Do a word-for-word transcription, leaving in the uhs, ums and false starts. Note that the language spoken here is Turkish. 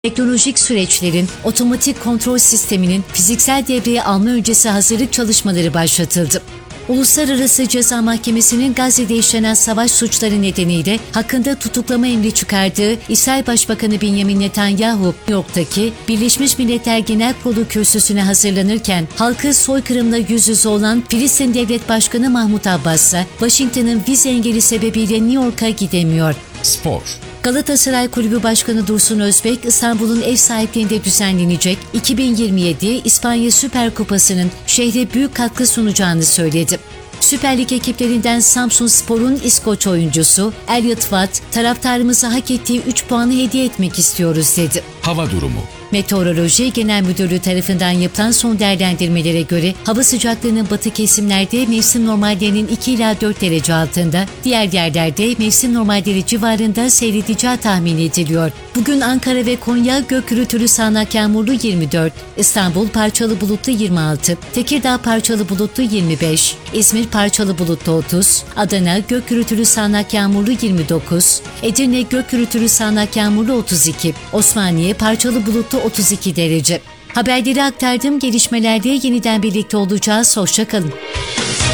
Teknolojik süreçlerin, otomatik kontrol sisteminin fiziksel devreye alma öncesi hazırlık çalışmaları başlatıldı. Uluslararası Ceza Mahkemesi'nin Gazze'de işlenen savaş suçları nedeniyle hakkında tutuklama emri çıkardığı İsrail Başbakanı Benjamin Netanyahu, New York'taki Birleşmiş Milletler Genel Kurulu kürsüsüne hazırlanırken halkı soykırımla yüz yüze olan Filistin Devlet Başkanı Mahmut Abbas ise Washington'ın vize engeli sebebiyle New York'a gidemiyor. Spor. Galatasaray Kulübü Başkanı Dursun Özbek, İstanbul'un ev sahipliğinde düzenlenecek iki bin yirmi yedi İspanya Süper Kupası'nın şehre büyük katkı sunacağını söyledi. Süper Lig ekiplerinden Samsunspor'un İskoç oyuncusu Elliot Watt, taraftarımıza hak ettiği üç puanı hediye etmek istiyoruz dedi. Hava durumu. Meteoroloji Genel Müdürlüğü tarafından yapılan son değerlendirmelere göre hava sıcaklığının batı kesimlerde mevsim normallerinin iki ila dört derece altında, diğer yerlerde mevsim normalleri civarında seyredeceği tahmin ediliyor. Bugün Ankara ve Konya gök gürültülü sağanak yağmurlu yirmi dört, İstanbul parçalı bulutlu yirmi altı, Tekirdağ parçalı bulutlu yirmi beş, İzmir parçalı bulutlu otuz, Adana gök gürültülü sağanak yağmurlu yirmi dokuz, Edirne gök gürültülü sağanak yağmurlu otuz iki, Osmaniye parçalı bulutlu otuz iki derece. Haberleri aktardım, gelişmelerde yeniden birlikte olacağız. Hoşça kalın.